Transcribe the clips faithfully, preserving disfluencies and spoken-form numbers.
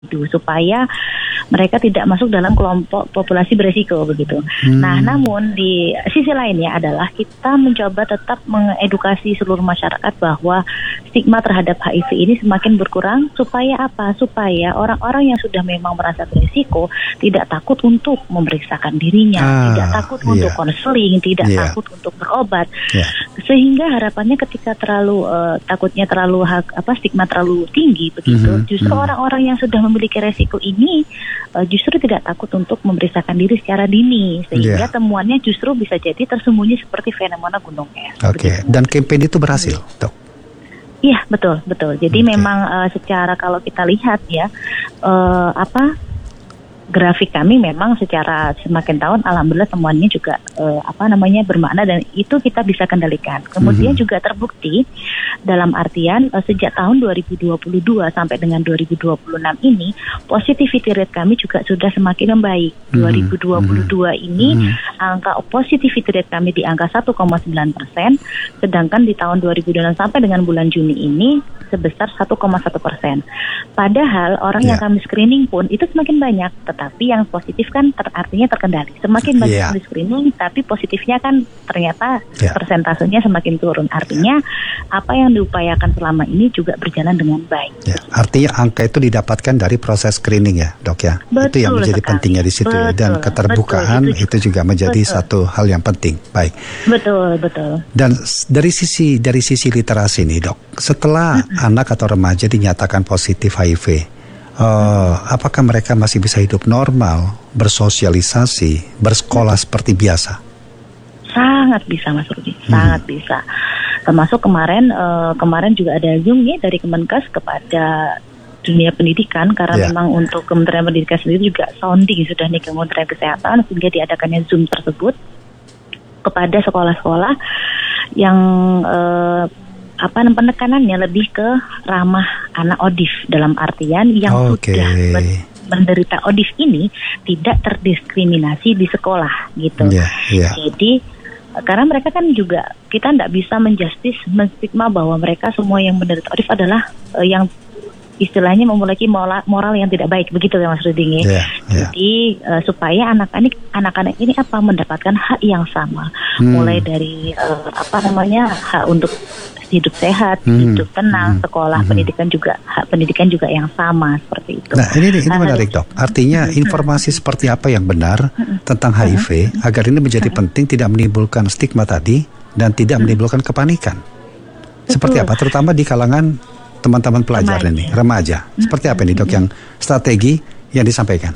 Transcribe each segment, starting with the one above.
itu supaya mereka tidak masuk dalam kelompok populasi beresiko begitu. Hmm. Nah, namun di sisi lainnya adalah kita mencoba tetap mengedukasi seluruh masyarakat bahwa stigma terhadap H I V ini semakin berkurang supaya apa? Supaya orang-orang yang sudah memang merasa beresiko tidak takut untuk memeriksakan dirinya, ah, tidak takut yeah. untuk konseling, tidak yeah. takut untuk berobat. Yeah. Sehingga harapannya ketika terlalu uh, takutnya terlalu apa stigma terlalu tinggi begitu, mm-hmm. justru mm-hmm. orang-orang yang sudah memiliki resiko ini uh, justru tidak takut untuk memeriksakan diri secara dini, sehingga yeah. temuannya justru bisa jadi tersembunyi seperti fenomena gunung es. Oke, okay. Dan campaign itu berhasil, dok? Iya, betul, betul. Jadi okay. memang uh, secara kalau kita lihat ya, uh, apa grafik kami memang secara semakin tahun alhamdulillah temuannya juga uh, apa namanya bermakna dan itu kita bisa kendalikan. Kemudian mm-hmm. juga terbukti dalam artian uh, sejak tahun dua ribu dua puluh dua sampai dengan dua ribu dua puluh enam ini positivity rate kami juga sudah semakin membaik. Mm-hmm. dua ribu dua puluh dua mm-hmm. ini mm-hmm. angka positivity rate kami di angka satu koma sembilan persen, sedangkan di tahun dua ribu dua puluh enam sampai dengan bulan Juni ini sebesar satu koma satu persen. Padahal orang yeah. yang kami screening pun itu semakin banyak, tetapi yang positif kan ter- artinya terkendali. Semakin banyak yeah. yang di screening, tapi positifnya kan ternyata yeah. persentasenya semakin turun. Artinya apa yang diupayakan selama ini juga berjalan dengan baik. Yeah. Artinya angka itu didapatkan dari proses screening ya, dok ya. Betul itu yang menjadi sekali. pentingnya di situ ya. Dan keterbukaan betul, itu, itu juga menjadi betul. satu hal yang penting. Baik. Betul, betul. Dan dari sisi dari sisi literasi nih, dok, setelah mm-hmm. anak atau remaja dinyatakan positif H I V, uh, apakah mereka masih bisa hidup normal, bersosialisasi, bersekolah seperti biasa? Sangat bisa, Mas Rudi, hmm. sangat bisa. Termasuk kemarin, uh, kemarin juga ada Zoom ya dari Kemenkes kepada dunia pendidikan, karena yeah. memang untuk Kementerian Pendidikan sendiri juga sounding sudah nih Kementerian Kesehatan sehingga diadakannya Zoom tersebut kepada sekolah-sekolah yang uh, apa penekanannya lebih ke ramah anak odif dalam artian yang okay. sudah ber- menderita odif ini tidak terdiskriminasi di sekolah gitu. Yeah, yeah. Jadi karena mereka kan juga kita tidak bisa menjustis menstigma bahwa mereka semua yang menderita odif adalah uh, yang istilahnya memiliki moral, moral yang tidak baik begitu ya Mas Rudi. Yeah, yeah. Jadi uh, supaya anak-anak anak-anak ini apa mendapatkan hak yang sama, hmm. mulai dari uh, apa namanya hak untuk hidup sehat, hmm. hidup tenang, hmm. sekolah, hmm. pendidikan juga hak pendidikan juga yang sama seperti itu. Nah ini ini menarik dok. Artinya hmm. informasi seperti apa yang benar hmm. tentang H I V hmm. agar ini menjadi hmm. penting, tidak menimbulkan stigma tadi dan tidak hmm. menimbulkan kepanikan. Betul. Seperti apa? Terutama di kalangan teman-teman pelajar remaja. ini, remaja. Seperti apa nih dok yang strategi yang disampaikan?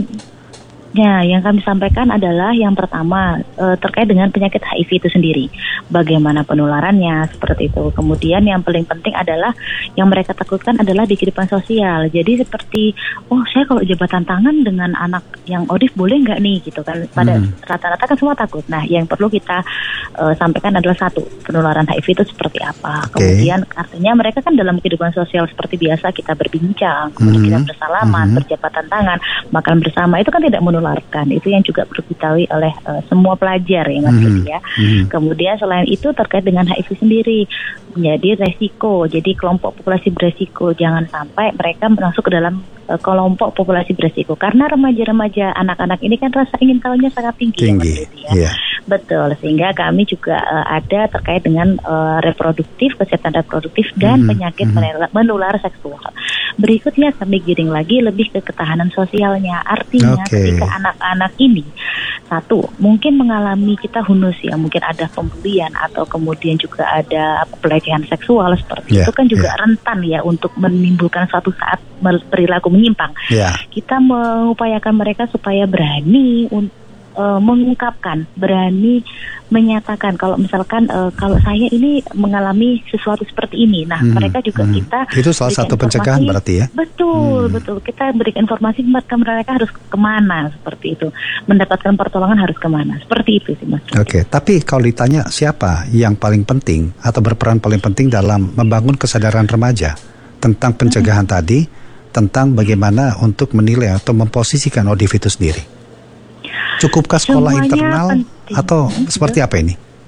Ya, yang kami sampaikan adalah yang pertama e, terkait dengan penyakit H I V itu sendiri. Bagaimana penularannya, seperti itu. Kemudian yang paling penting adalah yang mereka takutkan adalah di kehidupan sosial. Jadi seperti, oh saya kalau jabatan tangan dengan anak yang odif boleh nggak nih gitu kan. Pada hmm. rata-rata kan semua takut. Nah, yang perlu kita e, sampaikan adalah satu, penularan H I V itu seperti apa. Okay. Kemudian artinya mereka kan dalam kehidupan sosial seperti biasa kita berbincang, kemudian hmm. kita bersalaman, hmm. berjabatan tangan, makan bersama, itu kan tidak menular. Itu yang juga perlu diketahui oleh uh, semua pelajar ya Mas Rudi mm-hmm. ya. Mm-hmm. Kemudian selain itu terkait dengan H I V sendiri menjadi resiko. Jadi kelompok populasi beresiko, jangan sampai mereka masuk ke dalam uh, kelompok populasi beresiko karena remaja-remaja anak-anak ini kan rasa ingin tahunya sangat tinggi, tinggi. Ya Mas Rudi ya. Yeah. Betul, sehingga kami juga uh, ada terkait dengan uh, reproduktif, kesehatan reproduktif dan mm-hmm. penyakit mm-hmm. menular seksual. Berikutnya kami giring lagi lebih ke ketahanan sosialnya. Artinya okay. ketika anak-anak ini satu mungkin mengalami kita hunus ya, mungkin ada pembulian atau kemudian juga ada pelecehan seksual seperti yeah, itu kan juga yeah. rentan ya untuk menimbulkan suatu saat perilaku menyimpang. Yeah. Kita mengupayakan mereka supaya berani untuk Uh, mengungkapkan, berani menyatakan kalau misalkan uh, kalau saya ini mengalami sesuatu seperti ini. Nah, hmm, mereka juga hmm. kita itu salah satu pencegahan berarti ya. Betul, hmm. betul. Kita berikan informasi mereka harus kemana seperti itu, mendapatkan pertolongan harus kemana. Seperti itu sih Mas. Oke, okay. Tapi kalau ditanya siapa yang paling penting atau berperan paling penting dalam membangun kesadaran remaja tentang pencegahan hmm. tadi, tentang bagaimana untuk menilai atau memposisikan odif itu sendiri? Cukupkah sekolah Semuanya internal penting. Atau seperti apa ini?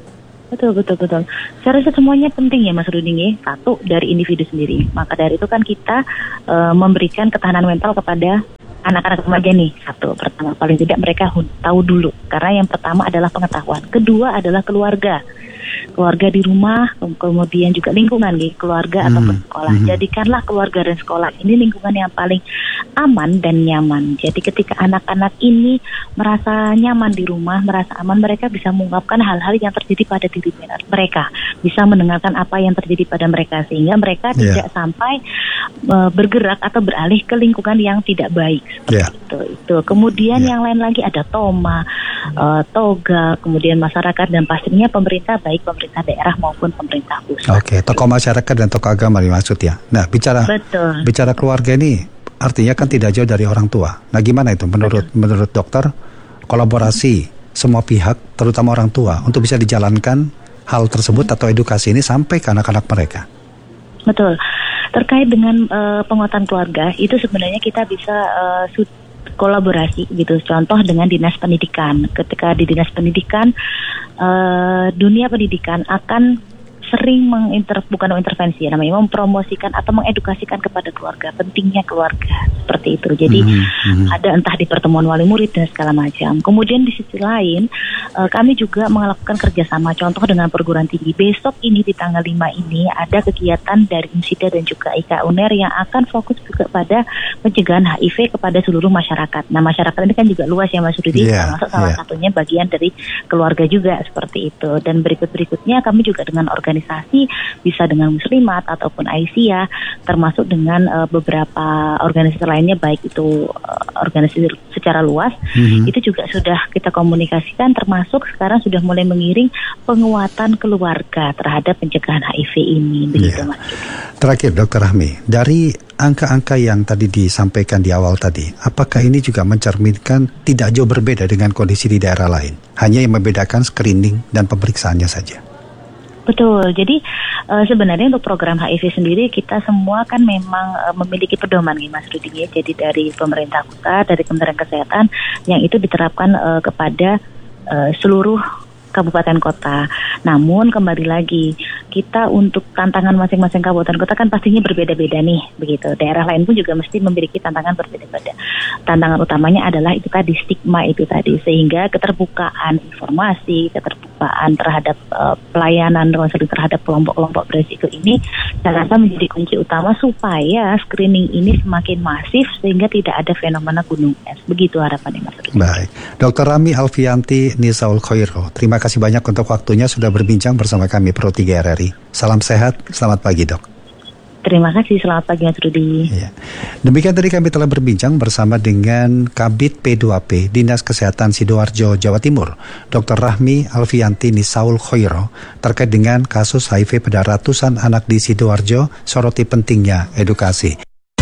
Betul, betul, betul. Saya rasa semuanya penting ya Mas Ruding ya. Satu, dari individu sendiri. Maka dari itu kan kita uh, memberikan ketahanan mental kepada anak-anak remaja nih. Satu, pertama, paling tidak mereka tahu dulu. Karena yang pertama adalah pengetahuan. Kedua adalah keluarga. Keluarga di rumah, kemudian juga lingkungan nih, keluarga hmm. ataupun sekolah. Hmm. Jadikanlah keluarga dan sekolah ini lingkungan yang paling aman dan nyaman. Jadi ketika anak-anak ini merasa nyaman di rumah, merasa aman, mereka bisa mengungkapkan hal-hal yang terjadi pada diri mereka, bisa mendengarkan apa yang terjadi pada mereka, sehingga mereka yeah. tidak sampai uh, bergerak atau beralih ke lingkungan yang tidak baik. Seperti yeah. itu. Itu. Kemudian yeah. yang lain lagi ada Toma, uh, Toga, kemudian masyarakat dan pastinya pemerintah, baik pemerintah daerah maupun pemerintah pusat. Oke, tokoh masyarakat dan tokoh agama dimaksud ya. Nah, bicara Betul. bicara keluarga ini artinya kan tidak jauh dari orang tua. Nah, gimana itu menurut Betul. menurut dokter kolaborasi semua pihak terutama orang tua untuk bisa dijalankan hal tersebut atau edukasi ini sampai ke anak-anak mereka? Betul. Terkait dengan uh, penguatan keluarga itu sebenarnya kita bisa uh, kolaborasi gitu. Contoh dengan dinas pendidikan. Ketika di dinas pendidikan, uh, dunia pendidikan akan sering menginter bukan mengintervensi ya, namanya mempromosikan atau mengedukasikan kepada keluarga, pentingnya keluarga seperti itu. Jadi mm-hmm. ada entah di pertemuan wali murid dan segala macam. Kemudian di sisi lain uh, kami juga melakukan kerjasama, contoh dengan perguruan tinggi. Besok ini di tanggal lima ini ada kegiatan dari IMSIDA dan juga I K A U N E R yang akan fokus juga pada pencegahan H I V kepada seluruh masyarakat. Nah, masyarakat ini kan juga luas ya Mas Rudi, yeah, termasuk salah yeah. satunya bagian dari keluarga juga seperti itu. Dan berikut-berikutnya kami juga dengan organisasi organisasi, bisa dengan Muslimat ataupun Aisyah, termasuk dengan uh, beberapa organisasi lainnya, baik itu uh, organisasi secara luas, mm-hmm. itu juga sudah kita komunikasikan, termasuk sekarang sudah mulai mengiring penguatan keluarga terhadap pencegahan H I V ini, begitu yeah. Mas. Terakhir Dokter Rahmi, dari angka-angka yang tadi disampaikan di awal tadi, apakah ini juga mencerminkan tidak jauh berbeda dengan kondisi di daerah lain? Hanya yang membedakan screening dan pemeriksaannya saja. Betul, jadi uh, sebenarnya untuk program H I V sendiri kita semua kan memang uh, memiliki pedoman nih Mas Rudi ya. Jadi dari pemerintah pusat, dari Kementerian Kesehatan yang itu diterapkan uh, kepada uh, seluruh kabupaten kota. Namun kembali lagi, kita untuk tantangan masing-masing kabupaten kota kan pastinya berbeda-beda nih, begitu. Daerah lain pun juga mesti memiliki tantangan berbeda-beda. Tantangan utamanya adalah itu tadi, stigma itu tadi, sehingga keterbukaan informasi, keterbukaan terhadap uh, pelayanan terhadap kelompok-kelompok berisiko ini saya rasa menjadi kunci utama supaya screening ini semakin masif sehingga tidak ada fenomena gunung es. Begitu harapannya Mas. Baik, Dokter Rahmi Alfianti Nisaul Khoiro, terima kasih banyak untuk waktunya sudah berbincang bersama kami Pro tiga R R I. Salam sehat, selamat pagi Dok. Terima kasih, selamat pagi Mas Rudi. Ya. Demikian tadi kami telah berbincang bersama dengan Kabid P dua P Dinas Kesehatan Sidoarjo, Jawa Timur, Dokter Rahmi Alfianti Nisaul Khoiro, terkait dengan kasus H I V pada ratusan anak di Sidoarjo, soroti pentingnya edukasi.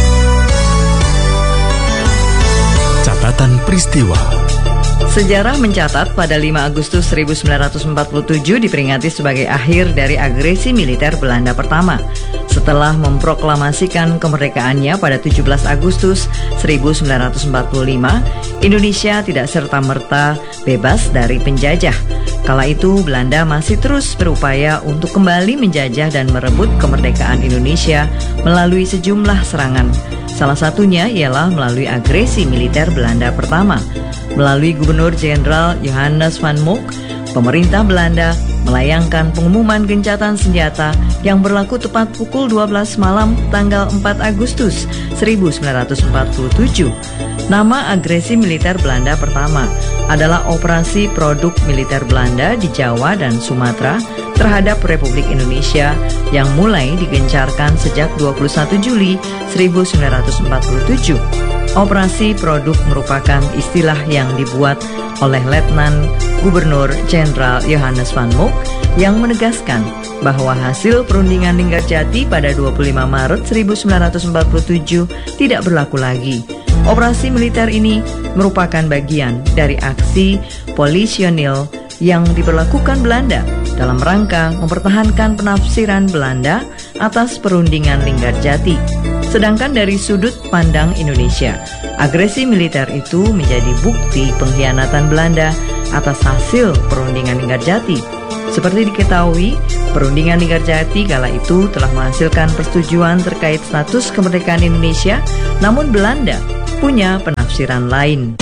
Catatan peristiwa. Sejarah mencatat pada lima Agustus seribu sembilan ratus empat puluh tujuh diperingati sebagai akhir dari agresi militer Belanda pertama. Setelah memproklamasikan kemerdekaannya pada tujuh belas Agustus seribu sembilan ratus empat puluh lima, Indonesia tidak serta-merta bebas dari penjajah. Kala itu Belanda masih terus berupaya untuk kembali menjajah dan merebut kemerdekaan Indonesia melalui sejumlah serangan. Salah satunya ialah melalui agresi militer Belanda pertama. Melalui Gubernur Jenderal Johannes van Mook, pemerintah Belanda melayangkan pengumuman gencatan senjata yang berlaku tepat pukul dua belas malam tanggal empat Agustus seribu sembilan ratus empat puluh tujuh. Nama agresi militer Belanda pertama adalah Operasi Produk Militer Belanda di Jawa dan Sumatera terhadap Republik Indonesia yang mulai digencarkan sejak dua puluh satu Juli seribu sembilan ratus empat puluh tujuh. Operasi Produk merupakan istilah yang dibuat oleh Letnan Gubernur Jenderal Johannes van Mook yang menegaskan bahwa hasil perundingan Linggarjati pada dua puluh lima Maret seribu sembilan ratus empat puluh tujuh tidak berlaku lagi. Operasi militer ini merupakan bagian dari aksi polisionil yang diberlakukan Belanda dalam rangka mempertahankan penafsiran Belanda atas perundingan Linggarjati. Sedangkan dari sudut pandang Indonesia, agresi militer itu menjadi bukti pengkhianatan Belanda atas hasil perundingan Linggarjati. Seperti diketahui, perundingan Linggarjati kala itu telah menghasilkan persetujuan terkait status kemerdekaan Indonesia, namun Belanda punya penafsiran lain.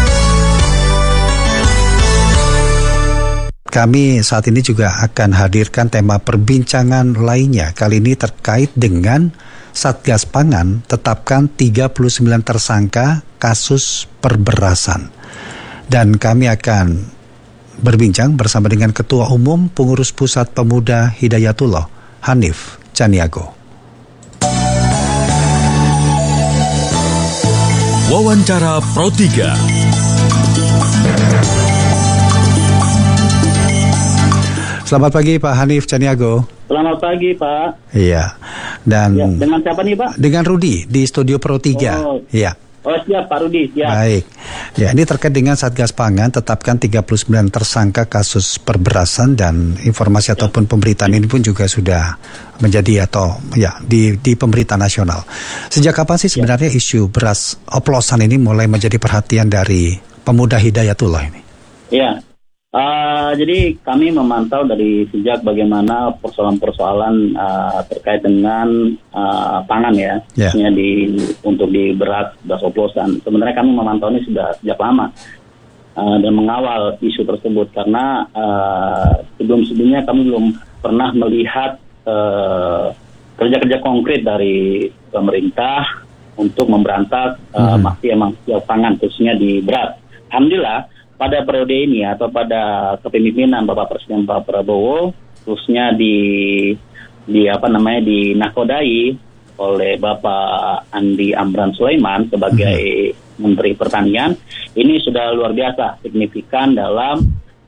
Kami saat ini juga akan hadirkan tema perbincangan lainnya. Kali ini terkait dengan Satgas Pangan tetapkan tiga puluh sembilan tersangka kasus perberasan. Dan kami akan berbincang bersama dengan Ketua Umum Pengurus Pusat Pemuda Hidayatullah, Hanif Caniago. Wawancara Pro tiga. Selamat pagi Pak Hanif Caniago. Selamat pagi Pak. Iya. Dan ya, dengan siapa nih Pak? Dengan Rudi di Studio Pro tiga. Oh. Iya. Oh siap Pak Rudi, siap. Baik. Ya, ini terkait dengan Satgas Pangan tetapkan tiga puluh sembilan tersangka kasus perberasan, dan informasi ya. ataupun pemberitaan ini pun juga sudah menjadi atau ya di di pemberitaan nasional. Sejak kapan sih sebenarnya ya. isu beras oplosan ini mulai menjadi perhatian dari Pemuda Hidayatullah ini? Iya. Uh, jadi kami memantau dari sejak bagaimana persoalan-persoalan uh, terkait dengan uh, pangan ya, yeah. di untuk di beras, beras oplosan. Sebenarnya kami memantau ini sudah sejak lama uh, dan mengawal isu tersebut karena uh, sebelum-sebelumnya kami belum pernah melihat uh, kerja-kerja konkret dari pemerintah untuk memberantas uh, mm-hmm. mafia-mafia pangan khususnya di beras. Alhamdulillah. Pada periode ini atau pada kepemimpinan Bapak Presiden Pak Prabowo, khususnya di di apa namanya di nakodai oleh Bapak Andi Amran Sulaiman sebagai mm-hmm. Menteri Pertanian, ini sudah luar biasa signifikan dalam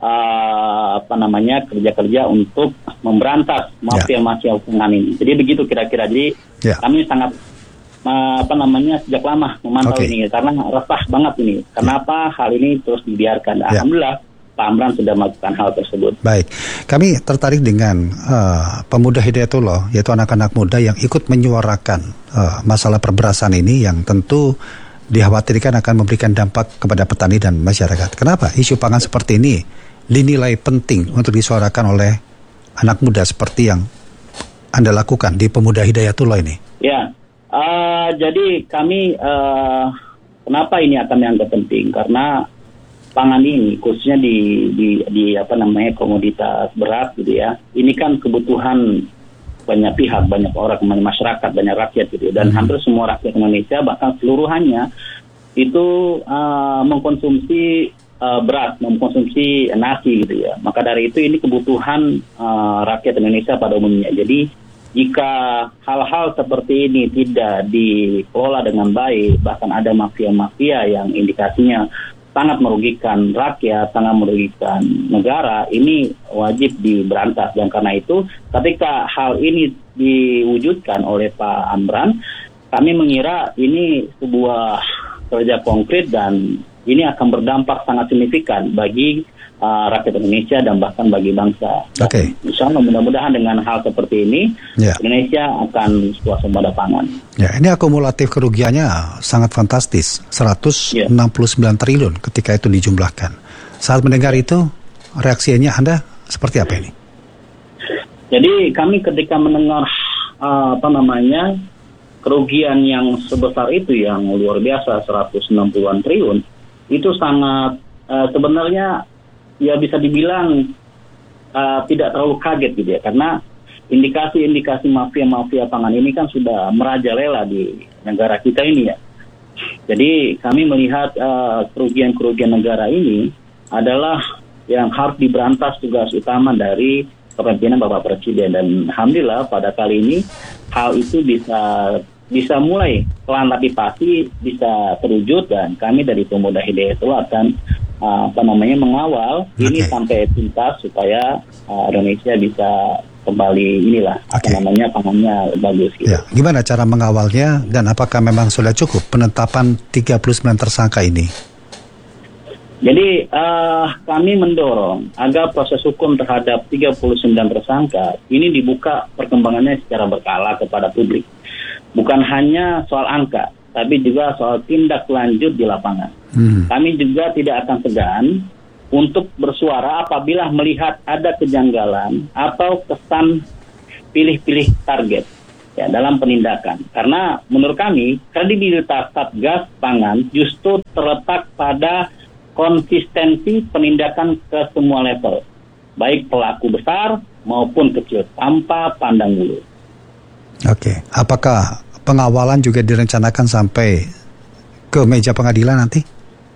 uh, apa namanya kerja-kerja untuk memberantas mafia-mafia pangan ini. Jadi begitu kira-kira. Jadi yeah. kami sangat apa namanya sejak lama memantau okay. ini karena resah banget ini. Kenapa ya. hal ini terus dibiarkan? Ya. Alhamdulillah Pak Amran sudah melakukan hal tersebut. Baik, kami tertarik dengan uh, Pemuda Hidayatullah, yaitu anak-anak muda yang ikut menyuarakan uh, masalah perberasan ini yang tentu dikhawatirkan akan memberikan dampak kepada petani dan masyarakat. Kenapa isu pangan seperti ini dinilai penting untuk disuarakan oleh anak muda seperti yang Anda lakukan di Pemuda Hidayatullah ini? Ya. Uh, jadi kami uh, kenapa ini akan dianggap penting karena pangan ini khususnya di, di di apa namanya komoditas beras gitu ya, ini kan kebutuhan banyak pihak, banyak orang, banyak masyarakat, banyak rakyat gitu, dan hmm. hampir semua rakyat Indonesia bahkan seluruhannya itu uh, mengkonsumsi uh, beras, mengkonsumsi nasi gitu ya. Maka dari itu ini kebutuhan uh, rakyat Indonesia pada umumnya. Jadi jika hal-hal seperti ini tidak dikelola dengan baik, bahkan ada mafia-mafia yang indikasinya sangat merugikan rakyat, sangat merugikan negara, ini wajib diberantas. Dan karena itu, ketika hal ini diwujudkan oleh Pak Amran, kami mengira ini sebuah kerja konkret dan ini akan berdampak sangat signifikan bagi Uh, rakyat Indonesia dan bahkan bagi bangsa. Oke. Okay. Insya Allah mudah-mudahan dengan hal seperti ini yeah. Indonesia akan swasembada pangan. Ya, ini akumulatif kerugiannya sangat fantastis, seratus enam puluh sembilan yeah. triliun ketika itu dijumlahkan. Saat mendengar itu, reaksinya Anda seperti apa ini? Jadi kami ketika mendengar uh, apa namanya kerugian yang sebesar itu yang luar biasa seratus enam puluhan triliun itu sangat uh, sebenarnya ya bisa dibilang uh, tidak terlalu kaget gitu ya, karena indikasi-indikasi mafia-mafia pangan ini kan sudah merajalela di negara kita ini ya. Jadi kami melihat uh, kerugian-kerugian negara ini adalah yang harus diberantas tugas utama dari kepemimpinan Bapak Presiden, dan alhamdulillah pada kali ini hal itu bisa bisa mulai pelan tapi pasti bisa terwujud, dan kami dari Pemuda Hidayatullah akan Uh, apa namanya mengawal okay. ini sampai tuntas supaya uh, Indonesia bisa kembali inilah okay. apa namanya pangannya bagus gitu. Ya, gimana cara mengawalnya dan apakah memang sudah cukup penetapan tiga puluh sembilan tersangka ini? Jadi uh, kami mendorong agar proses hukum terhadap tiga puluh sembilan tersangka ini dibuka perkembangannya secara berkala kepada publik. Bukan hanya soal angka, tapi juga soal tindak lanjut di lapangan. Hmm. Kami juga tidak akan segan untuk bersuara apabila melihat ada kejanggalan atau kesan pilih-pilih target ya dalam penindakan. Karena menurut kami kredibilitas Satgas Pangan justru terletak pada konsistensi penindakan ke semua level, baik pelaku besar maupun kecil, tanpa pandang bulu. Oke, apakah pengawalan juga direncanakan sampai ke meja pengadilan nanti?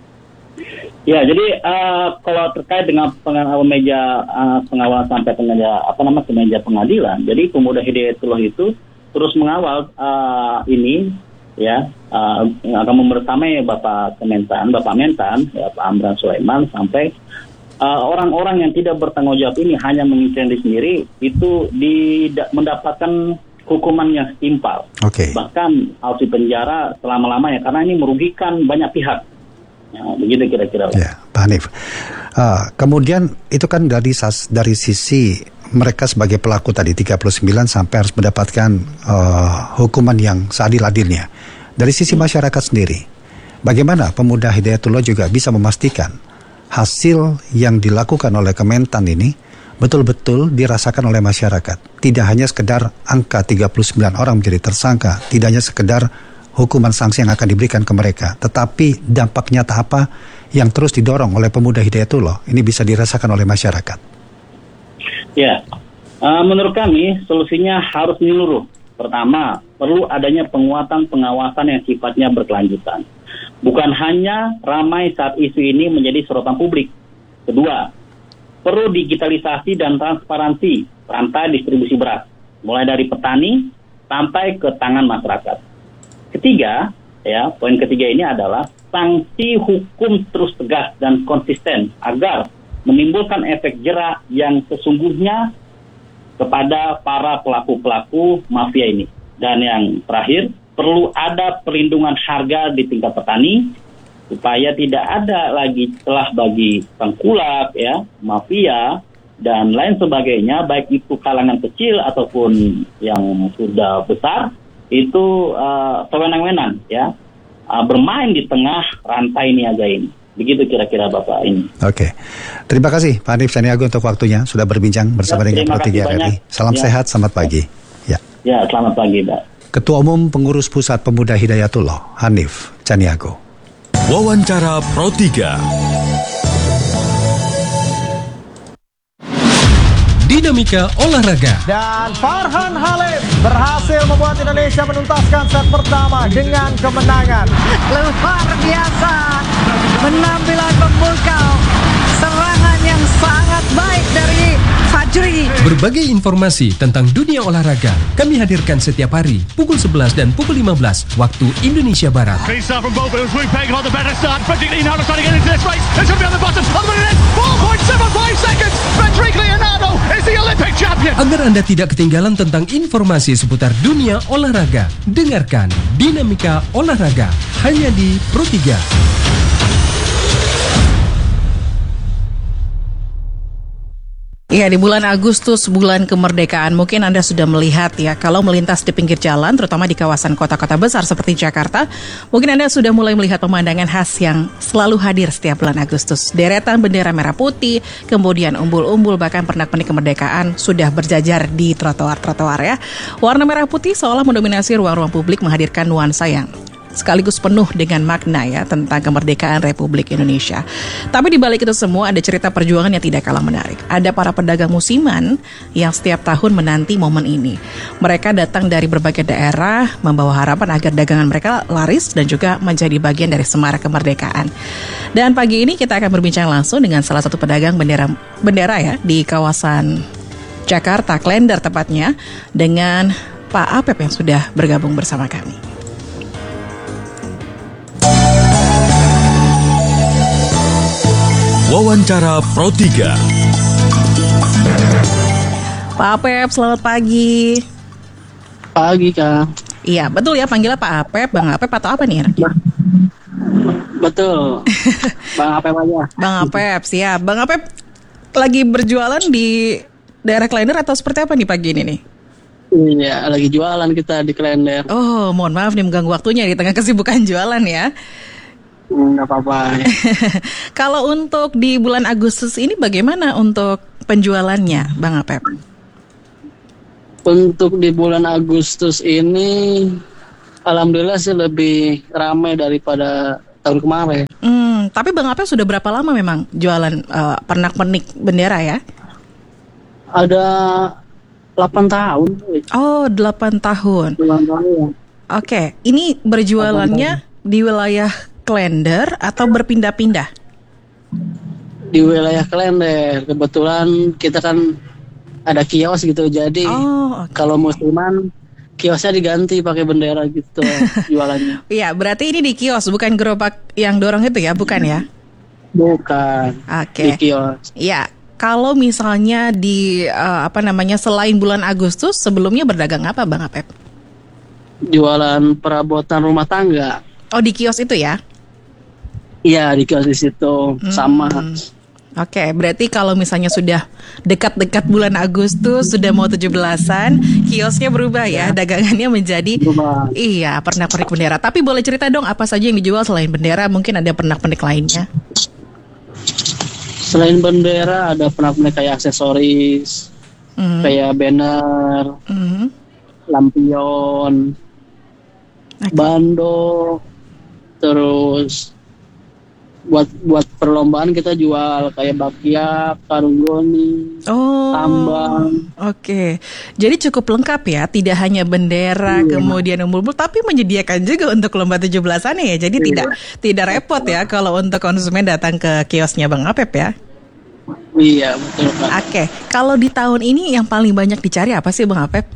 Ya, jadi uh, kalau terkait dengan pengawalan meja uh, pengawalan sampai ke meja apa namanya ke meja pengadilan, jadi Pemuda Hidayatullah itu terus mengawal uh, ini ya uh, akan membersamai Bapak Kementan, Bapak Mentan, ya, Pak Amran Sulaiman sampai uh, orang-orang yang tidak bertanggung jawab ini hanya mengincar diri sendiri itu di, mendapatkan hukuman yang setimpal. Okay. Bahkan harus dipenjara selama-lamanya karena ini merugikan banyak pihak. Ya, begitu kira-kira. Ya, Pak Hanif. Uh, kemudian itu kan dari dari sisi mereka sebagai pelaku tadi tiga puluh sembilan sampai harus mendapatkan uh, hukuman yang seadil-adilnya. Dari sisi masyarakat sendiri, bagaimana Pemuda Hidayatullah juga bisa memastikan hasil yang dilakukan oleh Kementan ini betul-betul dirasakan oleh masyarakat. Tidak hanya sekedar angka tiga puluh sembilan orang menjadi tersangka, tidak hanya sekedar hukuman sanksi yang akan diberikan ke mereka, tetapi dampak nyata apa yang terus didorong oleh Pemuda Hidayatullah ini bisa dirasakan oleh masyarakat. Ya, uh, menurut kami solusinya harus menyeluruh. Pertama, perlu adanya penguatan pengawasan yang sifatnya berkelanjutan. Bukan hanya ramai saat isu ini menjadi sorotan publik. Kedua, perlu digitalisasi dan transparansi rantai distribusi beras, mulai dari petani sampai ke tangan masyarakat. Ketiga, ya, poin ketiga ini adalah sanksi hukum terus tegas dan konsisten agar menimbulkan efek jera yang sesungguhnya kepada para pelaku-pelaku mafia ini. Dan yang terakhir, perlu ada perlindungan harga di tingkat petani supaya tidak ada lagi celah bagi tengkulak, ya, mafia dan lain sebagainya, baik itu kalangan kecil ataupun yang sudah besar. Itu uh, sewenang-wenang ya uh, bermain di tengah rantai niaga ini. Begitu kira-kira Bapak ini. Oke, terima kasih Pak Hanif Caniago untuk waktunya sudah berbincang bersama ya, dengan Pro tiga R I. Salam ya. Sehat, selamat pagi. Ya. Ya, selamat pagi, Pak. Ketua Umum Pengurus Pusat Pemuda Hidayatullah Hanif Caniago. Wawancara Pro tiga. Dinamika olahraga. Dan Farhan Halim berhasil membuat Indonesia menuntaskan set pertama dengan kemenangan. Luar biasa penampilan memukau, serangan yang sangat baik dari Fajri. Berbagai informasi tentang dunia olahraga kami hadirkan setiap hari pukul sebelas dan pukul lima belas waktu Indonesia Barat. Agar Anda tidak ketinggalan tentang informasi seputar dunia olahraga, dengarkan Dinamika Olahraga hanya di Pro tiga. Ya, di bulan Agustus, bulan kemerdekaan, mungkin Anda sudah melihat ya, kalau melintas di pinggir jalan, terutama di kawasan kota-kota besar seperti Jakarta, mungkin Anda sudah mulai melihat pemandangan khas yang selalu hadir setiap bulan Agustus. Deretan bendera merah putih, kemudian umbul-umbul, bahkan pernak-pernik kemerdekaan sudah berjajar di trotoar-trotoar ya. Warna merah putih seolah mendominasi ruang-ruang publik, menghadirkan nuansa yang sekaligus penuh dengan makna ya tentang kemerdekaan Republik Indonesia. Tapi di balik itu semua ada cerita perjuangan yang tidak kalah menarik. Ada para pedagang musiman yang setiap tahun menanti momen ini. Mereka datang dari berbagai daerah membawa harapan agar dagangan mereka laris dan juga menjadi bagian dari semarak kemerdekaan. Dan pagi ini kita akan berbincang langsung dengan salah satu pedagang bendera bendera ya di kawasan Jakarta, Klender tepatnya, dengan Pak Apep yang sudah bergabung bersama kami. Wawancara Pro tiga. Pak Apep, selamat pagi. Pagi, Kak. Iya, betul ya panggilnya Pak Apep, Bang Apep atau apa nih? Betul. Bang Apep aja. Bang Apep, siap. Bang Apep lagi berjualan di daerah Klender atau seperti apa nih pagi ini nih? Iya, lagi jualan kita di Klender. Oh, mohon maaf nih mengganggu waktunya di tengah kesibukan jualan ya. Nggak apa-apa. Kalau untuk di bulan Agustus ini bagaimana untuk penjualannya, Bang Apep? Untuk di bulan Agustus ini, alhamdulillah sih lebih ramai daripada tahun kemarin. Hmm, tapi Bang Apep sudah berapa lama memang jualan uh, pernak-pernik bendera ya? Ada delapan tahun. Oh, delapan tahun. delapan tahun. Oke, ini berjualannya di wilayah Klender atau berpindah-pindah? Di wilayah Klender. Kebetulan kita kan ada kios gitu, jadi oh, okay. Kalau musiman kiosnya diganti pakai bendera gitu jualannya. Iya, berarti ini di kios, bukan gerobak yang dorong itu ya, bukan ya? Bukan. Oke. Okay. Di kios. Iya. Kalau misalnya di uh, apa namanya selain bulan Agustus, sebelumnya berdagang apa, Bang Apep? Jualan perabotan rumah tangga. Oh, di kios itu ya? Iya, di kios di situ hmm. sama. Oke, okay, berarti kalau misalnya sudah dekat-dekat bulan Agustus, sudah mau tujuh belasan, kiosnya berubah ya, ya dagangannya menjadi berubah. Iya, pernak-pernik bendera. Tapi boleh cerita dong apa saja yang dijual selain bendera? Mungkin ada pernak-pernik lainnya. Selain bendera ada pernak-pernik kayak aksesoris, mm-hmm. kayak banner, mm-hmm. lampion, okay. bando, terus buat buat perlombaan kita jual kayak bakpia, karung goni, oh, tambang. Oke, okay. Jadi cukup lengkap ya, tidak hanya bendera, yeah. kemudian umbul-umbul, tapi menyediakan juga untuk lomba tujuh belasan ya. Jadi yeah. tidak tidak repot ya kalau untuk konsumen datang ke kiosnya Bang Apep ya. Iya betul Pak. Oke, okay. Kalau di tahun ini yang paling banyak dicari apa sih Bang Apep?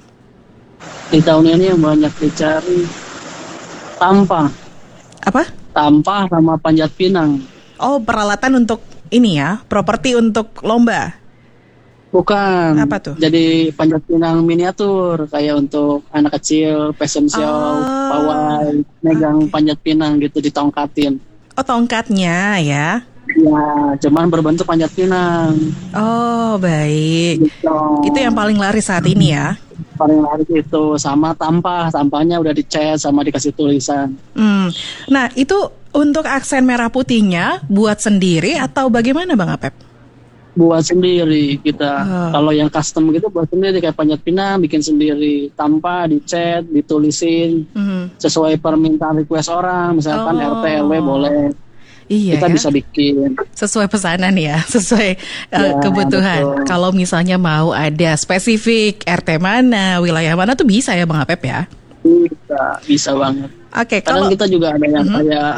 Di tahun ini yang banyak dicari tampah. Apa? Tampah sama panjat pinang. Oh, peralatan untuk ini ya, properti untuk lomba? Bukan. Apa tuh? Jadi panjat pinang miniatur, kayak untuk anak kecil, fashion show, oh. pawai, megang okay. panjat pinang gitu, ditongkatin. Oh, tongkatnya ya? Ya, cuman berbentuk panjat pinang. Oh, baik. Gitu. Itu yang paling laris saat ini ya? Paling laris itu, sama tampah. Tampahnya udah dicat sama dikasih tulisan. Hmm. Nah, itu untuk aksen merah putihnya buat sendiri atau bagaimana Bang Apep? Buat sendiri kita. Oh. Kalau yang custom gitu buat sendiri, kayak panjat pinang bikin sendiri. Tampah dicat, ditulisin mm-hmm. sesuai permintaan request orang. Misalkan oh. R T R W boleh. Iya, kita ya? bisa bikin sesuai pesanan ya, sesuai ya, uh, kebutuhan. Betul. Kalau misalnya mau ada spesifik R T mana, wilayah mana tuh bisa ya Bang Apep ya? Bisa, bisa banget. Oke, okay, kadang kalau kita juga ada yang uh-huh. kayak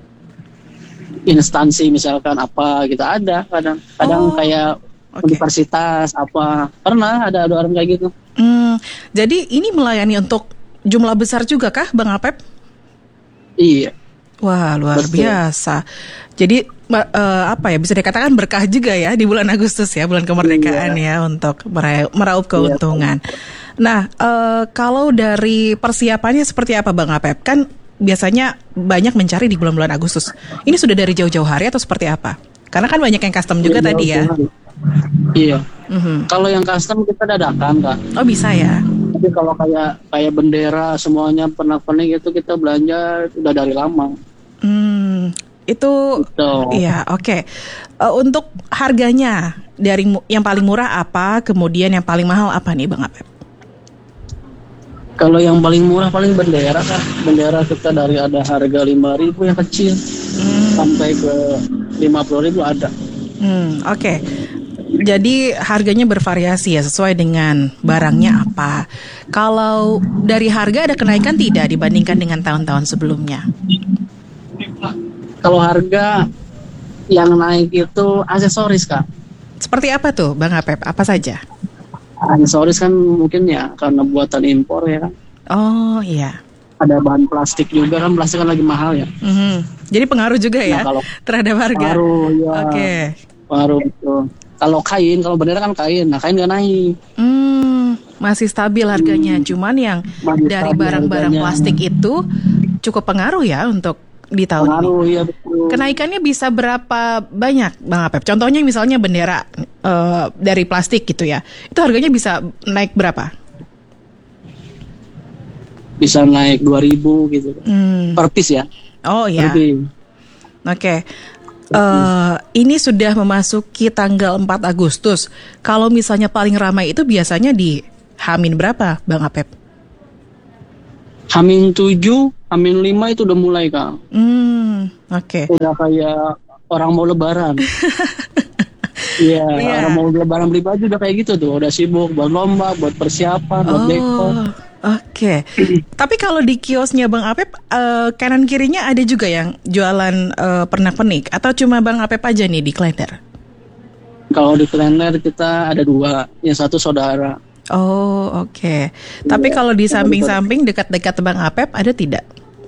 instansi misalkan apa kita ada, kadang kadang oh, kayak okay. universitas apa pernah ada ada orang kayak gitu. Hmm, jadi ini melayani untuk jumlah besar juga kah Bang Apep? Iya. Wah, luar Betul. biasa. Jadi uh, apa ya, bisa dikatakan berkah juga ya di bulan Agustus ya, bulan kemerdekaan iya. ya, untuk meraup, meraup keuntungan. Iya. Nah, uh, kalau dari persiapannya seperti apa Bang Apep? Kan biasanya banyak mencari di bulan-bulan Agustus. Ini sudah dari jauh-jauh hari atau seperti apa? Karena kan banyak yang custom juga iya, tadi ya. Iya. Mm-hmm. Kalau yang custom kita dadakan Kak. Oh, bisa ya. Tapi kalau kayak kayak bendera semuanya pernak-pernik itu kita belanja udah dari lama. Hmm, itu Betul. Iya, oke. Okay. Uh, untuk harganya dari mu- yang paling murah apa, kemudian yang paling mahal apa nih Bang Apep? Kalau yang paling murah paling bendera kan. Bendera kita dari ada harga lima ribu yang kecil hmm. sampai ke lima puluh ribu ada. Hmm, oke. Okay. Jadi harganya bervariasi ya, sesuai dengan barangnya apa. Kalau dari harga ada kenaikan tidak dibandingkan dengan tahun-tahun sebelumnya? Kalau harga yang naik itu aksesoris Kak. Seperti apa tuh Bang Apep? Apa saja? Aksesoris kan mungkin ya karena buatan impor ya kan. Oh iya. Ada bahan plastik juga kan, plastik kan lagi mahal ya. Mm-hmm. Jadi pengaruh juga ya nah, terhadap harga. Pengaruh ya. Oke. Okay. Pengaruh itu. Kalau kain, kalau bendera kan kain, nah kain nggak naik. Hmm, masih stabil harganya. Hmm. Cuman yang masih dari barang-barang harganya. Plastik itu cukup pengaruh ya untuk di tahun pengaruh, ini. Ya, betul. Kenaikannya bisa berapa banyak, Bang Apep? Contohnya misalnya bendera uh, dari plastik gitu ya, itu harganya bisa naik berapa? Bisa naik dua ribu gitu. Hmm. Per piece ya. Oh iya. Oke. Uh, ini sudah memasuki tanggal empat Agustus. Kalau misalnya paling ramai itu biasanya di Hamin berapa, Bang Apep? Hamin tujuh, Hamin lima itu udah mulai, Kak. Hmm, oke. Okay. Udah kayak orang mau lebaran. Iya, yeah, orang mau lebaran beli baju udah kayak gitu tuh. Udah sibuk buat lomba, buat persiapan, buat oh. dekor. Oke, okay. Tapi kalau di kiosnya Bang Apep, uh, kanan kirinya ada juga yang jualan uh, pernak-pernik atau cuma Bang Apep aja nih di Klender? Kalau di Klender kita ada dua, yang satu saudara. Oh, oke. Okay. Tapi kalau di samping-samping dekat-dekat Bang Apep ada tidak?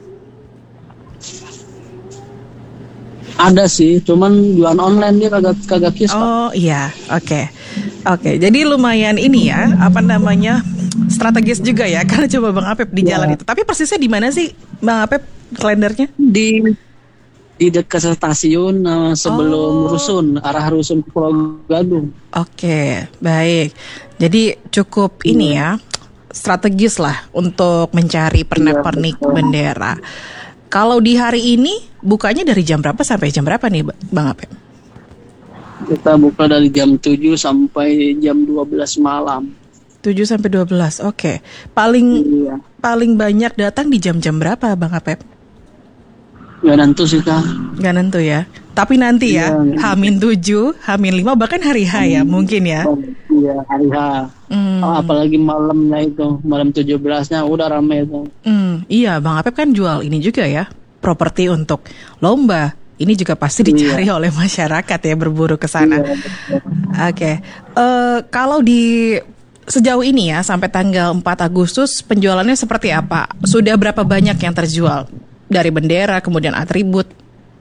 Ada sih, cuman jualan online dia kagak kagak kios. Oh iya, oke, okay. oke. Okay. Jadi lumayan ini ya, apa namanya, strategis juga ya, karena coba Bang Apep di jalan ya. Itu. Tapi persisnya di mana sih Bang Apep Klendernya? Di di dekat stasiun uh, sebelum oh. Rusun, arah Rusun ke Pulau Gadung. Oke, okay, baik. Jadi cukup yeah. ini ya, strategis lah untuk mencari pernak-pernik yeah, bendera. Kalau di hari ini bukanya dari jam berapa sampai jam berapa nih Bang Apep? Kita buka dari jam tujuh sampai jam dua belas malam. tujuh sampai dua belas, oke. Okay. Paling iya. paling banyak datang di jam-jam berapa Bang Apep? Gak nentu sih Kak. Gak nentu ya. Tapi nanti ya, ya Hamin tujuh, Hamin lima, bahkan hari H ya hmm. mungkin ya. Iya, hari H. Hmm. Oh, apalagi malamnya itu, malam tujuh belasnya udah ramai itu. Hmm, iya, Bang Apep kan jual ini juga ya, properti untuk lomba. Ini juga pasti dicari iya. oleh masyarakat ya, berburu ke sana. Iya, Oke, okay. uh, kalau di sejauh ini ya, sampai tanggal empat Agustus, penjualannya seperti apa? Sudah berapa banyak yang terjual? Dari bendera, kemudian atribut?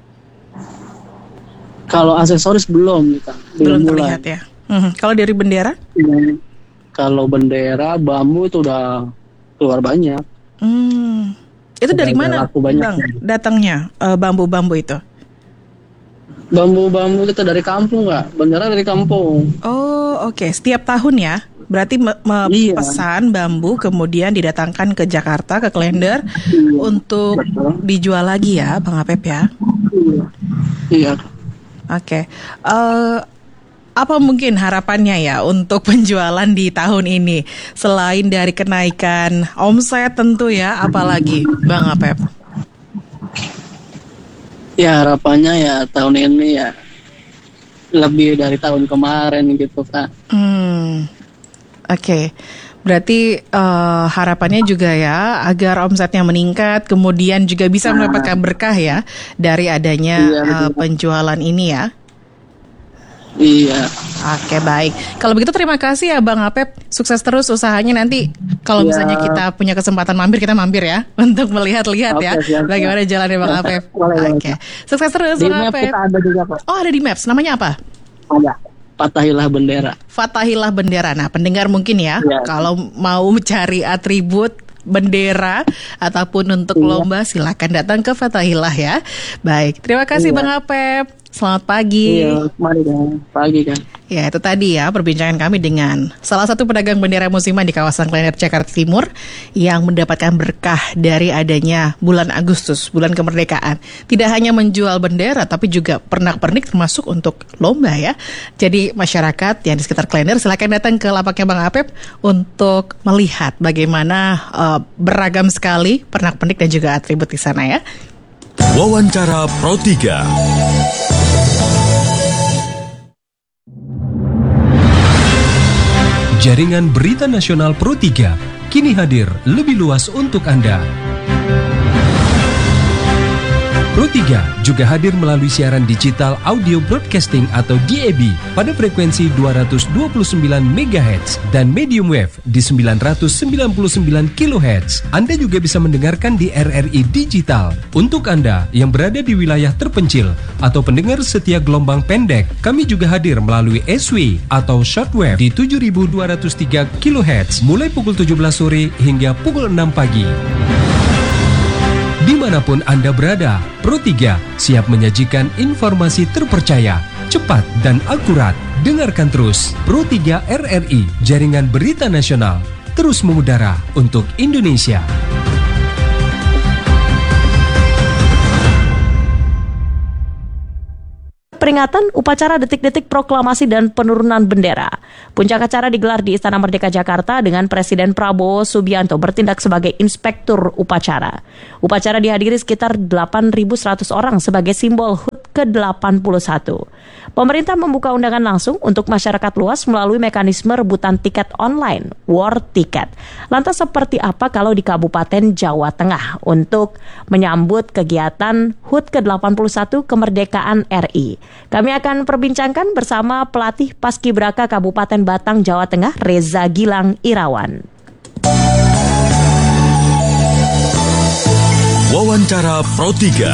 Kalau aksesoris belum, kita belum, belum terlihat ya. Hmm. Kalau dari bendera? Ya. Kalau bendera bambu itu udah keluar banyak. Hmm. Itu udah dari mana, Bang? Datangnya uh, bambu-bambu itu? Bambu-bambu kita dari kampung, nggak? Bendera dari kampung. Oh, oke. Okay. Setiap tahun ya? Berarti me- me- iya. pesan bambu kemudian didatangkan ke Jakarta, ke Klender iya. untuk Betul. dijual lagi ya, Bang Apep ya? Iya. Iya. Oke. Okay. Uh, apa mungkin harapannya ya untuk penjualan di tahun ini? Selain dari kenaikan omset tentu ya, apalagi Bang Apep? Ya harapannya ya tahun ini ya lebih dari tahun kemarin gitu Kak. Hmm. Oke, okay. Berarti uh, harapannya juga ya agar omsetnya meningkat, kemudian juga bisa nah. mendapatkan berkah ya dari adanya iya, uh, penjualan ini ya. Iya. Oke, okay, baik. Kalau begitu terima kasih ya Bang Apep, sukses terus usahanya nanti. Kalau iya. misalnya kita punya kesempatan mampir, kita mampir ya untuk melihat-lihat okay, ya siap, bagaimana siap. jalannya Bang Apep. Oke, okay. Sukses terus di Bang Apep. Kita ada juga, Pak. Oh ada di Maps, namanya apa? Ada. Fatahillah Bendera. Fatahillah Bendera. Nah, pendengar mungkin ya, ya. kalau mau cari atribut bendera ataupun untuk iya. lomba, silakan datang ke Fatahillah ya. Baik, terima kasih iya. Bang Apep. Selamat pagi. Iya, mari dong. Pagi kan. Ya, itu tadi ya perbincangan kami dengan salah satu pedagang bendera musiman di kawasan Klender, Jakarta Timur yang mendapatkan berkah dari adanya bulan Agustus, bulan kemerdekaan. Tidak hanya menjual bendera, tapi juga pernak-pernik termasuk untuk lomba ya. Jadi masyarakat yang di sekitar Klender silakan datang ke lapaknya Bang Apep untuk melihat bagaimana uh, beragam sekali pernak-pernik dan juga atribut di sana ya. Wawancara Pro tiga. Jaringan Berita Nasional Pro tiga kini hadir lebih luas untuk Anda. Pro tiga juga hadir melalui siaran digital audio broadcasting atau D A B pada frekuensi dua ratus dua puluh sembilan megahertz dan medium wave di sembilan ratus sembilan puluh sembilan kilohertz. Anda juga bisa mendengarkan di R R I Digital. Untuk Anda yang berada di wilayah terpencil atau pendengar setia gelombang pendek, kami juga hadir melalui S W atau shortwave di tujuh ribu dua ratus tiga kilohertz mulai pukul tujuh belas sore hingga pukul enam pagi. Dimanapun Anda berada, Pro tiga siap menyajikan informasi terpercaya, cepat dan akurat. Dengarkan terus Pro tiga R R I, Jaringan Berita Nasional, terus mengudara untuk Indonesia. Oke, peringatan upacara detik-detik proklamasi dan penurunan bendera. Puncak acara digelar di Istana Merdeka Jakarta dengan Presiden Prabowo Subianto bertindak sebagai inspektur upacara. Upacara dihadiri sekitar delapan ribu seratus orang sebagai simbol H U T ke delapan puluh satu. Pemerintah membuka undangan langsung untuk masyarakat luas melalui mekanisme rebutan tiket online, War Ticket. Lantas seperti apa kalau di Kabupaten Jawa Tengah untuk menyambut kegiatan H U T ke delapan puluh satu kemerdekaan R I? Kami akan perbincangkan bersama pelatih Paskibraka Kabupaten Batang, Jawa Tengah, Reza Gilang Irawan. Wawancara Pro tiga.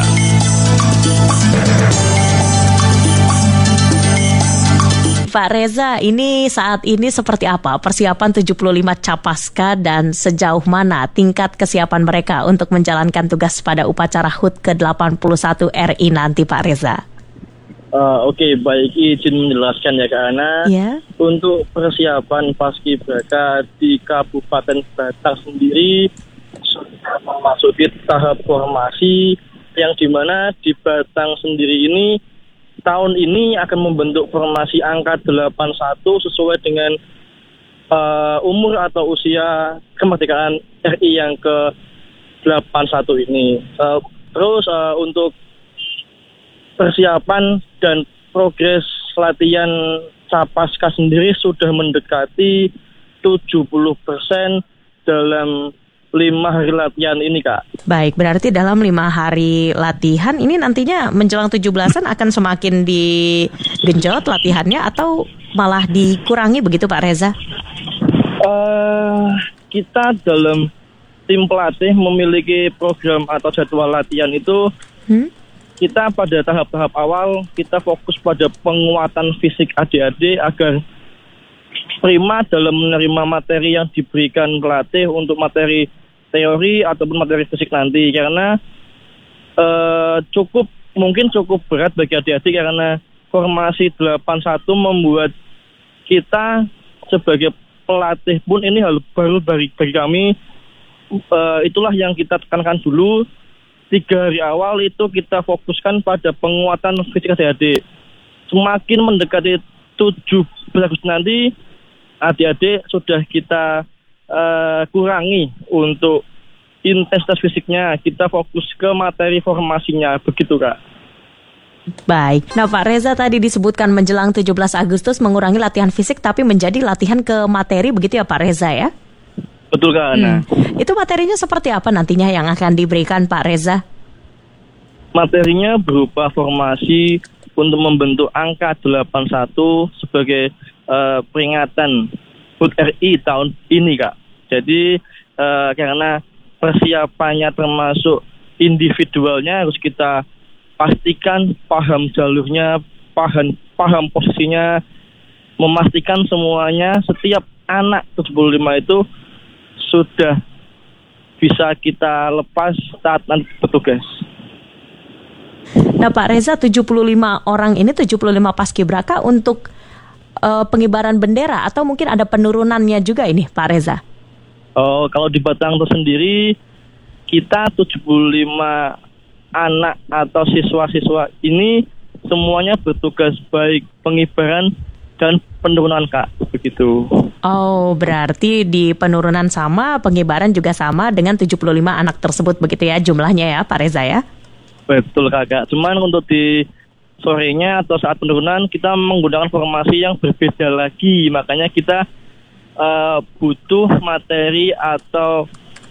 Pak Reza, ini saat ini seperti apa persiapan tujuh puluh lima Capaska dan sejauh mana tingkat kesiapan mereka untuk menjalankan tugas pada upacara H U T ke delapan puluh satu R I nanti, Pak Reza? Uh, Oke, okay, baik, izin menjelaskan ya Kak Ana. Yeah. Untuk persiapan Paskibraka di Kabupaten Batang sendiri sudah memasuki tahap formasi yang dimana di Batang sendiri ini tahun ini akan membentuk formasi angka delapan puluh satu sesuai dengan uh, umur atau usia kemerdekaan R I yang ke delapan puluh satu ini. Uh, terus uh, untuk persiapan dan progres latihan Capaska sendiri sudah mendekati tujuh puluh persen dalam lima hari latihan ini, Kak. Baik, berarti dalam lima hari latihan ini nantinya menjelang tujuh belasan akan semakin digenjot latihannya atau malah dikurangi begitu, Pak Reza? Uh, kita dalam tim pelatih memiliki program atau jadwal latihan itu hmm? Kita pada tahap-tahap awal kita fokus pada penguatan fisik adik-adik agar prima dalam menerima materi yang diberikan pelatih untuk materi teori ataupun materi fisik nanti, karena uh, cukup mungkin cukup berat bagi adik-adik karena formasi delapan puluh satu membuat kita sebagai pelatih pun ini hal baru bagi, bagi kami. Uh, itulah yang kita tekankan dulu. Tiga hari awal itu kita fokuskan pada penguatan fisik adik-adik. Semakin mendekati tujuh belas Agustus nanti, adik-adik sudah kita uh, kurangi untuk intensitas fisiknya. Kita fokus ke materi formasinya, begitu Kak. Baik, nah Pak Reza tadi disebutkan menjelang tujuh belas Agustus mengurangi latihan fisik tapi menjadi latihan ke materi, begitu ya Pak Reza ya? Betul Kak Ana. Hmm. Itu materinya seperti apa nantinya yang akan diberikan Pak Reza? Materinya berupa formasi untuk membentuk angka delapan puluh satu sebagai uh, peringatan H U T R I tahun ini Kak. Jadi uh, karena persiapannya termasuk individualnya harus kita pastikan paham jalurnya, paham, paham posisinya, memastikan semuanya setiap anak tujuh puluh lima itu sudah bisa kita lepas saat nanti bertugas. Nah Pak Reza, tujuh puluh lima orang ini, tujuh puluh lima paskibraka untuk uh, pengibaran bendera atau mungkin ada penurunannya juga ini Pak Reza? Oh, kalau di Batang itu sendiri kita tujuh puluh lima anak atau siswa-siswa ini semuanya bertugas baik pengibaran dan penurunan Kak, begitu. Oh, berarti di penurunan sama, pengibaran juga sama dengan tujuh puluh lima anak tersebut begitu ya jumlahnya ya Pak Reza ya? Betul Kakak, cuman untuk di sorenya atau saat penurunan kita menggunakan formasi yang berbeda lagi. Makanya kita uh, butuh materi atau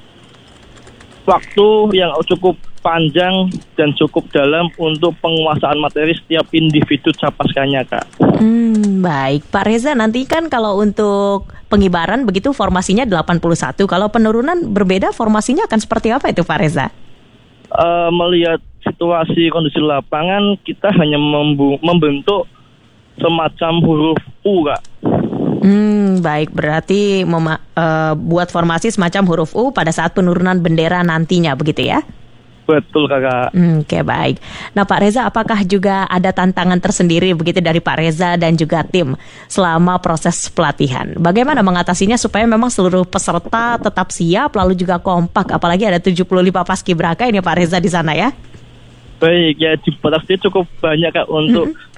waktu yang cukup panjang dan cukup dalam untuk penguasaan materi setiap individu capaskanya Kak. Hmm, baik Pak Reza, nanti kan kalau untuk pengibaran begitu formasinya delapan puluh satu, kalau penurunan berbeda formasinya akan seperti apa itu Pak Reza? Uh, melihat situasi kondisi lapangan kita hanya membu- membentuk semacam huruf U Kak. Hmm, baik, berarti mema- uh, buat formasi semacam huruf U pada saat penurunan bendera nantinya begitu ya? Betul Kakak. Hmm, Oke, baik. Nah Pak Reza, apakah juga ada tantangan tersendiri begitu dari Pak Reza dan juga tim selama proses pelatihan? Bagaimana mengatasinya supaya memang seluruh peserta tetap siap lalu juga kompak, apalagi ada tujuh puluh lima paskibraka ini Pak Reza di sana ya? Baik, ya di Batak sendiri cukup banyak Kak untuk mm-hmm.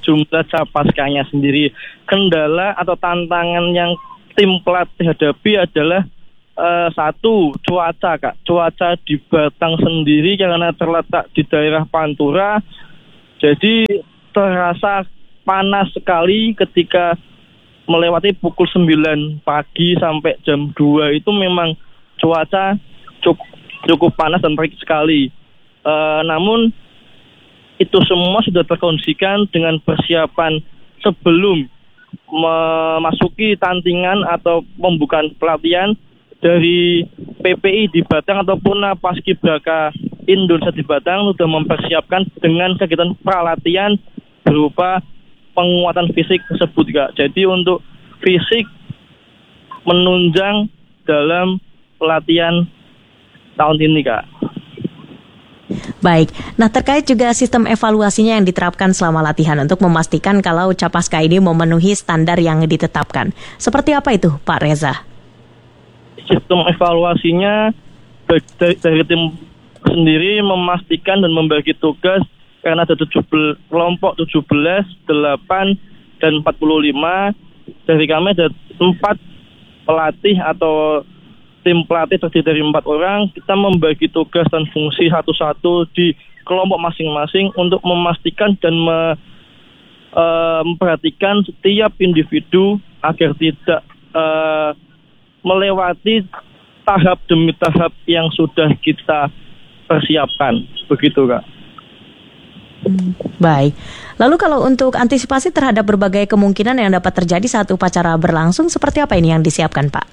jumlah capaskanya sendiri. Kendala atau tantangan yang tim pelatih hadapi adalah uh, satu, cuaca Kak. Cuaca di Batang sendiri karena terletak di daerah Pantura, jadi terasa panas sekali ketika melewati pukul sembilan pagi sampai jam dua itu memang cuaca cukup, cukup panas dan terik sekali. Uh, namun itu semua sudah terkondisikan dengan persiapan sebelum memasuki tandingan atau pembukaan pelatihan dari P P I di Batang ataupun Paskibraka Indonesia di Batang sudah mempersiapkan dengan kegiatan pralatihan berupa penguatan fisik tersebut Kak. Jadi untuk fisik menunjang dalam pelatihan tahun ini Kak. Baik, nah terkait juga sistem evaluasinya yang diterapkan selama latihan untuk memastikan kalau Capaska ini memenuhi standar yang ditetapkan. Seperti apa itu Pak Reza? Sistem evaluasinya dari, dari tim sendiri memastikan dan membagi tugas karena ada tujuh belas, kelompok tujuh belas, delapan, dan empat puluh lima. Dari kami ada empat pelatih atau tim pelatih terdiri dari empat orang. Kita membagi tugas dan fungsi satu-satu di kelompok masing-masing untuk memastikan dan me, e, memperhatikan setiap individu agar tidak e, melewati tahap demi tahap yang sudah kita persiapkan. Begitu Kak. Hmm, baik. Lalu kalau untuk antisipasi terhadap berbagai kemungkinan yang dapat terjadi saat upacara berlangsung, seperti apa ini yang disiapkan Pak?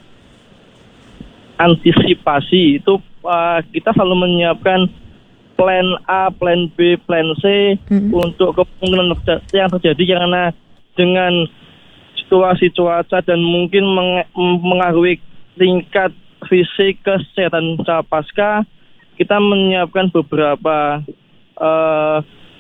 Antisipasi itu uh, kita selalu menyiapkan plan A, plan B, plan C hmm. untuk kemungkinan yang terjadi karena dengan situasi cuaca dan mungkin meng- mengaruhi tingkat fisik kesehatan Capaska, kita menyiapkan beberapa uh,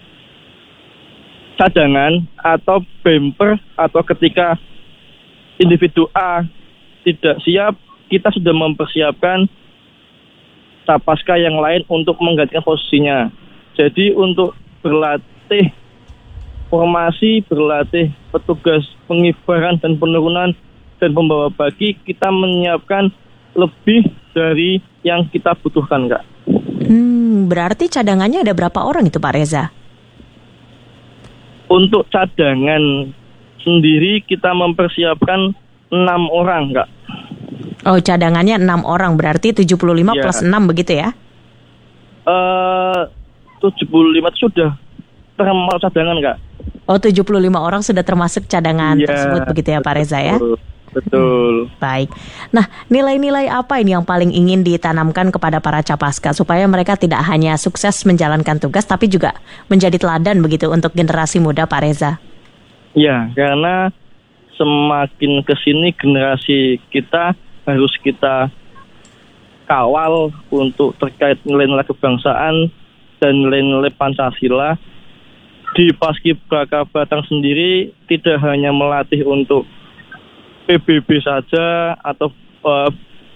cadangan atau bumper, atau ketika individu A tidak siap, kita sudah mempersiapkan Capaska yang lain untuk menggantikan posisinya. Jadi untuk berlatih formasi, berlatih petugas pengibaran dan penurunan dan pembawa baki, kita menyiapkan lebih dari yang kita butuhkan Kak. Hmm, berarti cadangannya ada berapa orang itu Pak Reza? Untuk cadangan sendiri kita mempersiapkan enam orang, Kak. Oh, cadangannya enam orang, berarti tujuh puluh lima ya. Plus enam begitu ya? Uh, tujuh puluh lima itu sudah termasuk cadangan, Kak. Oh, tujuh puluh lima orang sudah termasuk cadangan ya, tersebut begitu ya Pak Reza ya? Betul. Betul. Hmm, baik. Nah, nilai-nilai apa ini yang paling ingin ditanamkan kepada para Capaska supaya mereka tidak hanya sukses menjalankan tugas tapi juga menjadi teladan begitu untuk generasi muda Pak Reza? Ya, karena semakin kesini generasi kita harus kita kawal untuk terkait nilai-nilai kebangsaan dan nilai-nilai Pancasila. Di Paskibraka Batang sendiri tidak hanya melatih untuk P B B saja atau uh,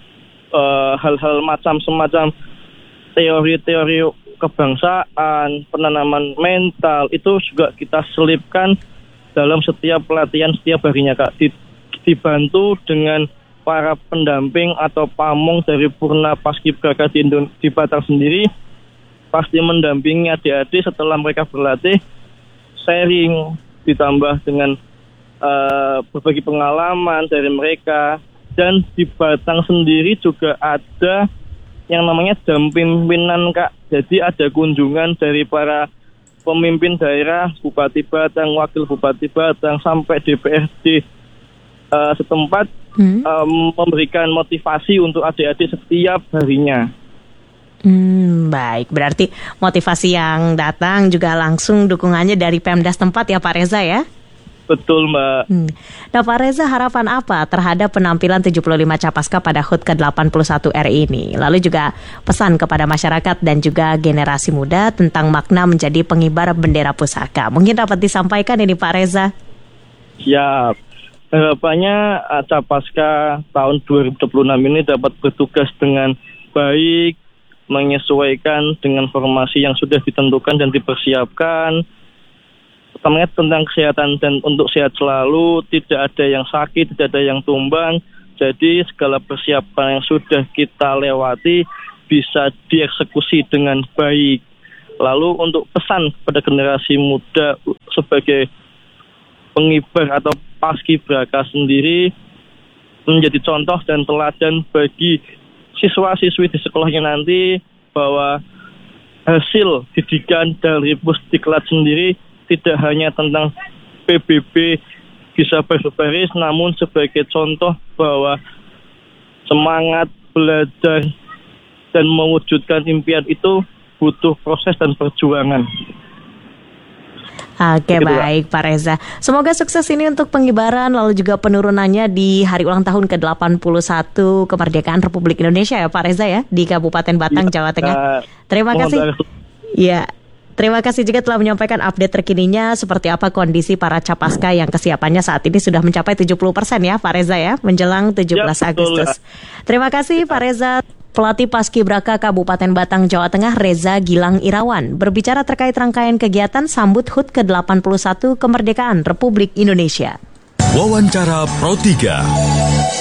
uh, hal-hal macam semacam teori-teori kebangsaan, penanaman mental, itu juga kita selipkan dalam setiap pelatihan setiap harinya Kak. Dibantu dengan para pendamping atau pamong dari Purna Paskibraka di, di Batang sendiri, pasti mendampingi adik-adik setelah mereka berlatih, sharing, ditambah dengan Uh, berbagi pengalaman dari mereka. Dan di Batang sendiri juga ada yang namanya jam pimpinan Kak. Jadi ada kunjungan dari para pemimpin daerah, Bupati Batang, Wakil Bupati Batang, sampai D P R D uh, setempat hmm. um, memberikan motivasi untuk adik-adik setiap harinya. Hmm, baik, berarti motivasi yang datang juga langsung dukungannya dari Pemda setempat ya Pak Reza ya? Betul Mbak. Hmm. Nah Pak Reza, harapan apa terhadap penampilan tujuh puluh lima Capaska pada H U T ke delapan puluh satu R I ini? Lalu juga pesan kepada masyarakat dan juga generasi muda tentang makna menjadi pengibar bendera pusaka. Mungkin dapat disampaikan ini Pak Reza? Siap. Harapannya Capaska tahun dua ribu dua puluh enam ini dapat bertugas dengan baik, menyesuaikan dengan formasi yang sudah ditentukan dan dipersiapkan. pertamanya tentang kesehatan dan untuk sehat selalu, tidak ada yang sakit, tidak ada yang tumbang. Jadi segala persiapan yang sudah kita lewati bisa dieksekusi dengan baik. Lalu untuk pesan pada generasi muda sebagai pengibar atau paskibraka sendiri, menjadi contoh dan teladan bagi siswa-siswi di sekolahnya nanti bahwa hasil didikan dari Pusdiklat sendiri tidak hanya tentang P B B bisa berbaris, namun sebagai contoh bahwa semangat belajar dan mewujudkan impian itu butuh proses dan perjuangan. Oke, baik Pak Reza. Semoga sukses ini untuk pengibaran lalu juga penurunannya di hari ulang tahun ke delapan puluh satu kemerdekaan Republik Indonesia ya Pak Reza ya di Kabupaten Batang, ya, Jawa Tengah. Terima kasih. Ya. Terima kasih juga telah menyampaikan update terkininya seperti apa kondisi para capaska yang kesiapannya saat ini sudah mencapai tujuh puluh persen ya Pak Reza ya, menjelang tujuh belas ya, Agustus. Terima kasih Pak Reza. Pelatih Paskibraka Kabupaten Batang, Jawa Tengah, Reza Gilang Irawan, berbicara terkait rangkaian kegiatan sambut H U T ke delapan puluh satu kemerdekaan Republik Indonesia. Wawancara Pro tiga.